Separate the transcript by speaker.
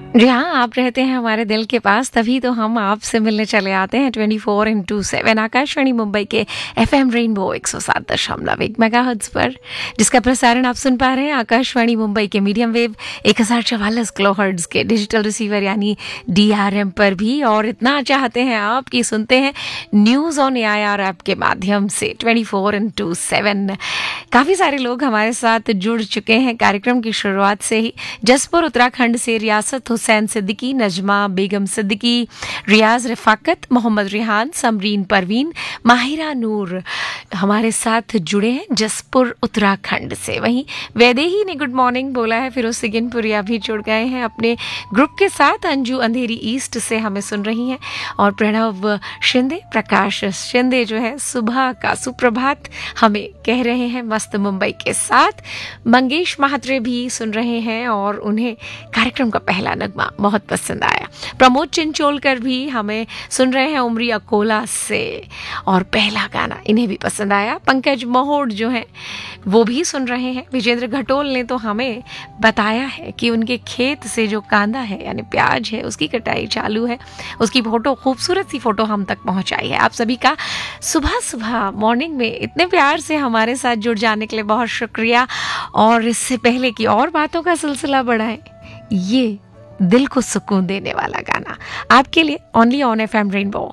Speaker 1: जी हाँ, आप रहते हैं हमारे दिल के पास, तभी तो हम आपसे मिलने चले आते हैं 24x7 आकाशवाणी मुंबई के एफएम रेनबो 107.1 मेगाहर्ट्ज पर, जिसका प्रसारण आप सुन पा रहे हैं आकाशवाणी मुंबई के मीडियम वेव 1044 किलोहर्ट्ज के डिजिटल रिसीवर यानी डीआरएम पर भी। और इतना चाहते हैं आप कि सुनते हैं न्यूज़ ऑन एआईआर ऐप के माध्यम से 24x7। काफ़ी सारे लोग हमारे साथ जुड़ चुके हैं कार्यक्रम की शुरुआत से ही। जसपुर उत्तराखंड से रियासत हुसैन सिद्दीकी, नजमा बेगम सिद्दीकी, रियाज रफाकत, मोहम्मद रिहान, समरीन परवीन, माहिरा नूर हमारे साथ जुड़े हैं जसपुर उत्तराखंड से। वहीं वैदेही ने गुड मॉर्निंग बोला है। फिरोज सिगिनपुरिया भी जुड़ गए हैं अपने ग्रुप के साथ। अंजू अंधेरी ईस्ट से हमें सुन रही हैं और प्रणव शिंदे, प्रकाश शिंदे जो है सुबह का सुप्रभात हमें कह रहे हैं मस्त मुंबई के साथ। मंगेश महात्रे भी सुन रहे हैं और उन्हें कार्यक्रम का पहला नगमा बहुत पसंद आया। प्रमोद चिंचोलकर भी हमें सुन रहे हैं उमरी अकोला से और पहला गाना इन्हें भी पसंद आया। पंकज महोड़ जो हैं वो भी सुन रहे हैं। विजेंद्र घटोल ने तो हमें बताया है कि उनके खेत से जो कांदा है यानी प्याज है उसकी कटाई चालू है। उसकी फोटो, खूबसूरत सी फोटो हम तक पहुंचाई है। आप सभी का सुबह सुबह मॉर्निंग में इतने प्यार से हमारे साथ जुड़ जाने के लिए बहुत शुक्रिया। और इससे पहले कि और बातों का सिलसिला बढ़ाएं, ये दिल को सुकून देने वाला गाना आपके लिए ओनली ऑन एफएम रेनबो